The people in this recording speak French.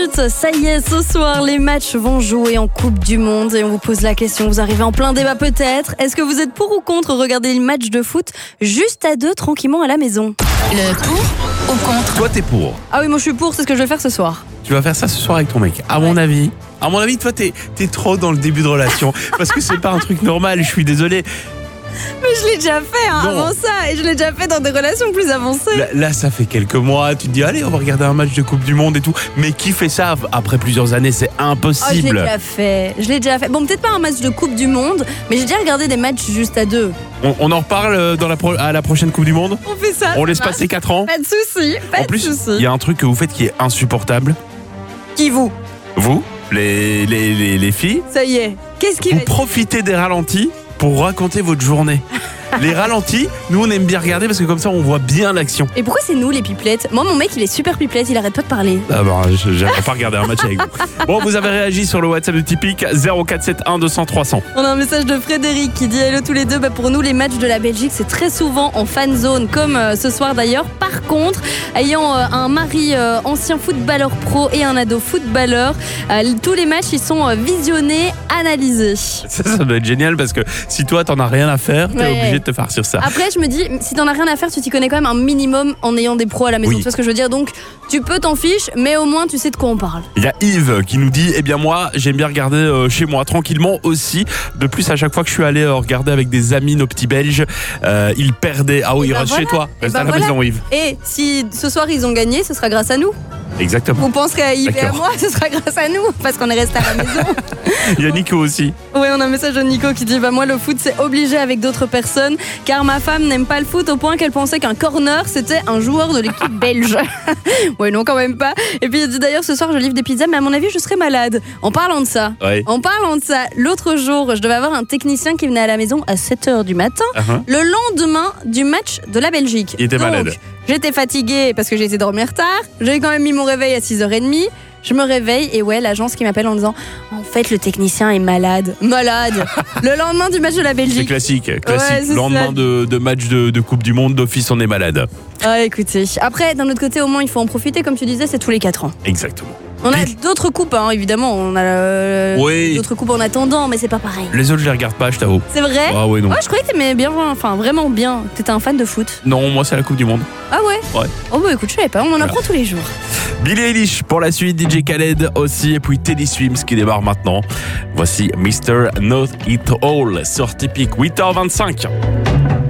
minutes. Ça y est, ce soir, les matchs vont jouer en Coupe du Monde et on vous pose la question. Vous arrivez en plein débat peut-être. Est-ce que vous êtes pour ou contre regarder le match de foot juste à deux, tranquillement à la maison? Le pour ou contre? Toi, t'es pour. Ah oui, moi je suis pour, c'est ce que je vais faire ce soir. Tu vas faire ça ce soir avec ton mec. À mon avis, toi, t'es trop dans le début de relation. Parce que c'est pas un truc normal, je suis désolé. Mais je l'ai déjà fait avant ça, et je l'ai déjà fait dans des relations plus avancées. Là, ça fait quelques mois, tu te dis, allez, on va regarder un match de Coupe du Monde et tout. Mais qui fait ça après plusieurs années? C'est impossible. Je l'ai déjà fait. Bon, peut-être pas un match de Coupe du Monde, mais j'ai déjà regardé des matchs juste à deux. On en reparle à la prochaine Coupe du Monde? On fait ça. On laisse passer 4 ans? Pas de soucis, En plus, il y a un truc que vous faites qui est insupportable. Qui vous? Vous, les filles, Ça y est, qu'est-ce qui vous va profitez des ralentis pour raconter votre journée. Les ralentis, nous on aime bien regarder parce que comme ça on voit bien l'action. Et pourquoi c'est nous les pipelettes? Moi mon mec il est super pipelette, il arrête pas de parler. Ah bah, j'aimerais pas regarder un match avec vous. Bon, vous avez réagi sur le WhatsApp de Typique 0471 200 300. On a un message de Frédéric qui dit hello tous les deux. Pour nous les matchs de la Belgique c'est très souvent en fan zone comme ce soir d'ailleurs. Par contre, ayant un mari ancien footballeur pro et un ado footballeur, tous les matchs ils sont visionnés, analysés. Ça doit être génial parce que si toi t'en as rien à faire, t'es obligé de te farcir ça. Après je me dis, si t'en as rien à faire, tu t'y connais quand même un minimum en ayant des pros à la maison. Oui. Tu vois ce que je veux dire? Donc tu peux t'en fiche, mais au moins tu sais de quoi on parle. Il y a Yves qui nous dit, eh bien moi j'aime bien regarder chez moi tranquillement aussi. De plus, à chaque fois que je suis allé regarder avec des amis, nos petits Belges, ils perdaient. Ah oui, reste chez toi, reste à la maison Yves. Et si ce soir ils ont gagné, ce sera grâce à nous. Exactement. Vous penserez à Yves et à D'accord. moi, ce sera grâce à nous, parce qu'on est resté à la maison. Il y a Nico aussi. Oui, on a un message de Nico qui dit moi le foot c'est obligé avec d'autres personnes car ma femme n'aime pas le foot au point qu'elle pensait qu'un corner c'était un joueur de l'équipe belge. Ouais, non, quand même pas. Et puis il dit d'ailleurs ce soir je livre des pizzas mais à mon avis je serai malade. En parlant de ça, l'autre jour je devais avoir un technicien qui venait à la maison à 7h du matin, le lendemain du match de la Belgique. Il était malade. J'étais fatiguée parce que j'ai été dormir tard. J'ai quand même mis mon réveil à 6h30. Je me réveille et l'agence qui m'appelle en disant en fait le technicien est malade. Le lendemain du match de la Belgique. C'est classique. Ouais, c'est Lendemain ça. de match de Coupe du Monde, d'office on est malade. Ah écoutez, après d'un autre côté au moins il faut en profiter comme tu disais, c'est tous les 4 ans. Exactement. On a d'autres coupes évidemment, on a d'autres coupes en attendant mais c'est pas pareil. Les autres je les regarde pas, je t'avoue. C'est vrai? Ah ouais, non. Ouais, je croyais que t'aimais bien, enfin vraiment bien. T'étais un fan de foot. Non, moi c'est la Coupe du Monde. Ah ouais? Ouais. Oh bah écoute, je savais pas, on en apprend tous les jours. Billie Eilish pour la suite, DJ Khaled aussi, et puis Teddy Swims qui démarre maintenant. Voici Mr. Know It All sur Typique 8h25.